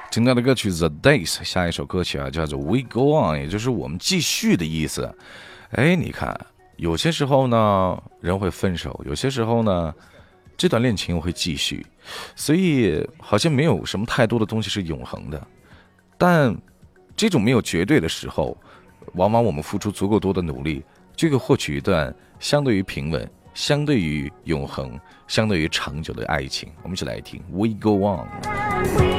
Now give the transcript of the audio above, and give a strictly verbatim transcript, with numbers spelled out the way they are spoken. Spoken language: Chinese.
听到的歌曲 The Days， 下一首歌曲啊叫做 We Go On， 也就是我们继续的意思。哎，你看，有些时候呢人会分手，有些时候呢这段恋情会继续，所以好像没有什么太多的东西是永恒的。但这种没有绝对的时候，往往我们付出足够多的努力，就可以获取一段相对于平稳、相对于永恒、相对于长久的爱情。我们一起来听 We Go On。